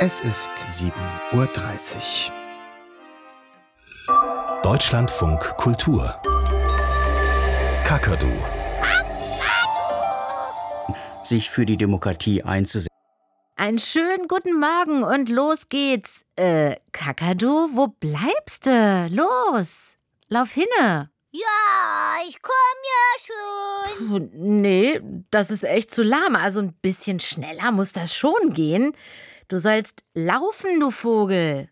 Es ist 7:30 Uhr. Deutschlandfunk Kultur. Kakadu. Sich für die Demokratie einzusetzen. Einen schönen guten Morgen und los geht's. Kakadu, wo bleibst du? Los, lauf hinne. Ja, ich komm ja schon. Puh, nee, das ist echt zu lahm. Also ein bisschen schneller muss das schon gehen. Du sollst laufen, du Vogel.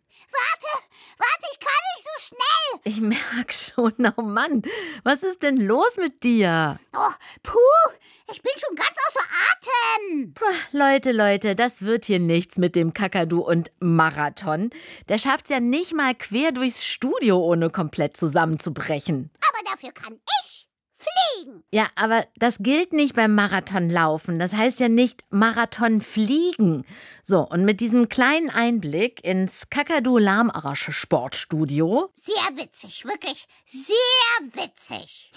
Warte, ich kann nicht so schnell. Ich merk schon, oh Mann, was ist denn los mit dir? Oh, puh, ich bin schon ganz außer Atem. Puh, Leute, das wird hier nichts mit dem Kakadu und Marathon. Der schafft's ja nicht mal quer durchs Studio, ohne komplett zusammenzubrechen. Aber dafür kann ich fliegen. Ja, aber das gilt nicht beim Marathonlaufen. Das heißt ja nicht Marathonfliegen. So, und mit diesem kleinen Einblick ins Kakadu-Lahmarsch-Sportstudio. Sehr witzig, wirklich sehr witzig.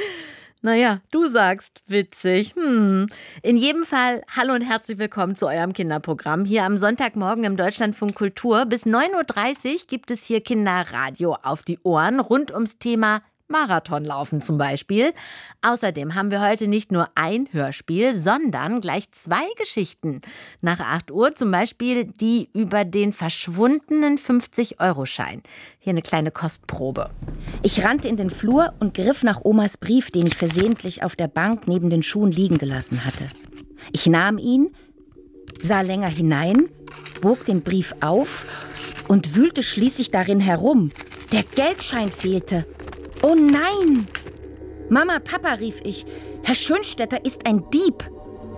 Naja, du sagst witzig. In jedem Fall, hallo und herzlich willkommen zu eurem Kinderprogramm. Hier am Sonntagmorgen im Deutschlandfunk Kultur. Bis 9:30 Uhr gibt es hier Kinderradio auf die Ohren rund ums Thema Marathonlaufen zum Beispiel. Außerdem haben wir heute nicht nur ein Hörspiel, sondern gleich 2 Geschichten. Nach 8 Uhr zum Beispiel die über den verschwundenen 50-Euro-Schein. Hier eine kleine Kostprobe. Ich rannte in den Flur und griff nach Omas Brief, den ich versehentlich auf der Bank neben den Schuhen liegen gelassen hatte. Ich nahm ihn, sah länger hinein, bog den Brief auf und wühlte schließlich darin herum. Der Geldschein fehlte. Oh nein! Mama, Papa, rief ich. Herr Schönstetter ist ein Dieb.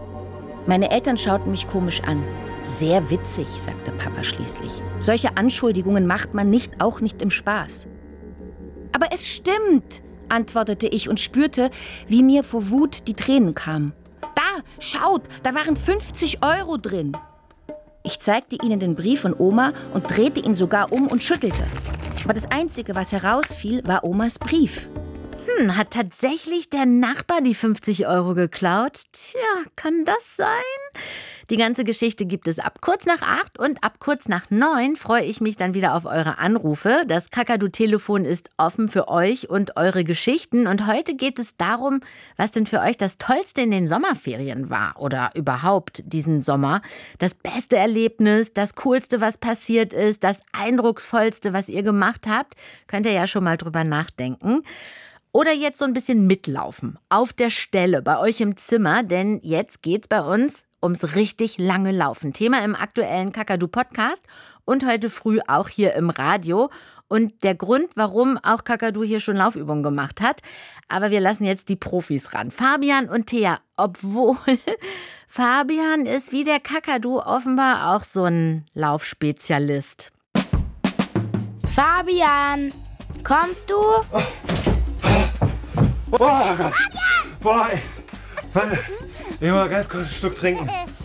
Meine Eltern schauten mich komisch an. Sehr witzig, sagte Papa schließlich. Solche Anschuldigungen macht man auch nicht im Spaß. Aber es stimmt, antwortete ich und spürte, wie mir vor Wut die Tränen kamen. Da, schaut, da waren 50 Euro drin. Ich zeigte ihnen den Brief von Oma und drehte ihn sogar um und schüttelte. Aber das Einzige, was herausfiel, war Omas Brief. Hat tatsächlich der Nachbar die 50 Euro geklaut? Tja, kann das sein? Die ganze Geschichte gibt es ab kurz nach 8 und ab kurz nach 9 freue ich mich dann wieder auf eure Anrufe. Das Kakadu-Telefon ist offen für euch und eure Geschichten. Und heute geht es darum, was denn für euch das Tollste in den Sommerferien war oder überhaupt diesen Sommer. Das beste Erlebnis, das Coolste, was passiert ist, das Eindrucksvollste, was ihr gemacht habt. Könnt ihr ja schon mal drüber nachdenken. Oder jetzt so ein bisschen mitlaufen, auf der Stelle, bei euch im Zimmer, denn jetzt geht's bei uns ums richtig lange Laufen. Thema im aktuellen Kakadu-Podcast und heute früh auch hier im Radio. Und der Grund, warum auch Kakadu hier schon Laufübungen gemacht hat. Aber wir lassen jetzt die Profis ran. Fabian und Thea, obwohl Fabian ist wie der Kakadu offenbar auch so ein Laufspezialist. Fabian, kommst du? Boah, Gott. Boah, ey. Warte. Ich muss mal ganz kurz einen Schluck trinken.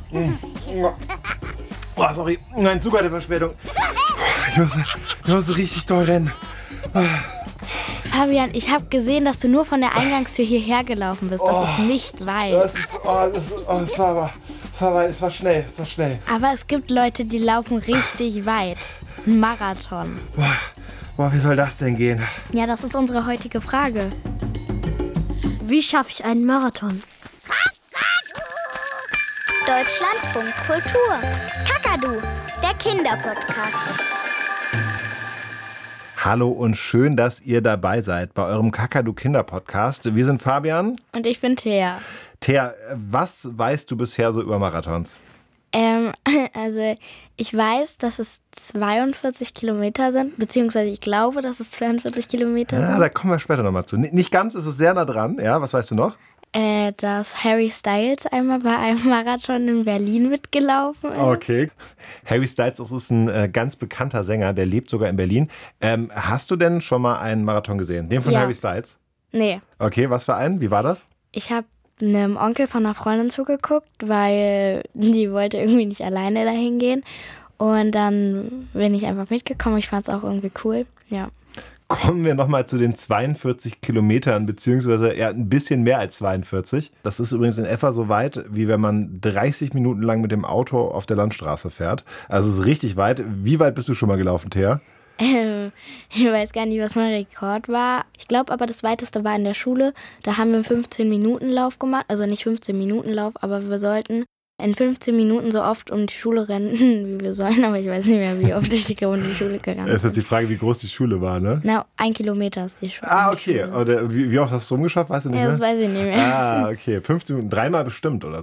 Oh, sorry. Nein, Zug hatte Verspätung. Ich muss so richtig doll rennen. Fabian, ich habe gesehen, dass du nur von der Eingangstür hierher gelaufen bist. Das ist nicht weit. Es war weit, es war schnell. Aber es gibt Leute, die laufen richtig weit. Ein Marathon. Boah, wie soll das denn gehen? Ja, das ist unsere heutige Frage. Wie schaffe ich einen Marathon? Deutschlandfunk Kultur. Kakadu, der Kinderpodcast. Hallo und schön, dass ihr dabei seid bei eurem Kakadu-Kinder-Podcast. Wir sind Fabian. Und ich bin Thea. Thea, was weißt du bisher so über Marathons? Also ich weiß, dass es 42 Kilometer sind, beziehungsweise ich glaube, dass es 42 Kilometer sind. Ja, da kommen wir später nochmal zu. Nicht ganz, ist es sehr nah dran. Ja, was weißt du noch? Dass Harry Styles einmal bei einem Marathon in Berlin mitgelaufen ist. Okay. Harry Styles, das ist ein ganz bekannter Sänger, der lebt sogar in Berlin. Hast du denn schon mal einen Marathon gesehen? Den von Harry Styles? Nee. Okay, was für einen? Wie war das? Ich habe einem Onkel von einer Freundin zugeguckt, weil die wollte irgendwie nicht alleine dahin gehen. Und dann bin ich einfach mitgekommen. Ich fand es auch irgendwie cool. Ja. Kommen wir nochmal zu den 42 Kilometern, beziehungsweise eher ein bisschen mehr als 42. Das ist übrigens in etwa so weit, wie wenn man 30 Minuten lang mit dem Auto auf der Landstraße fährt. Also es ist richtig weit. Wie weit bist du schon mal gelaufen, Thea? Ich weiß gar nicht, was mein Rekord war. Ich glaube aber, das weiteste war in der Schule. Da haben wir einen 15-Minuten-Lauf gemacht. Also nicht 15-Minuten-Lauf, aber wir sollten in 15 Minuten so oft um die Schule rennen, wie wir sollen. Aber ich weiß nicht mehr, wie oft ich um die Schule gerannt bin. Das ist jetzt die Frage, wie groß die Schule war, ne? Na, 1 Kilometer ist die Schule. Ah, okay. Oder wie oft hast du es rumgeschafft? Weißt du nicht Ja, mehr? das weiß ich nicht mehr. Ah, okay. 15 Minuten, dreimal bestimmt oder so.